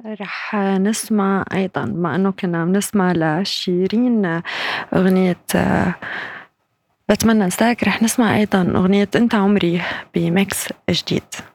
رح نسمع أيضًا بما إنه كنا عم نسمع لشيرين أغنية باتمنى انساك، رح نسمع أيضًا أغنية أنت عمري بميكس جديد.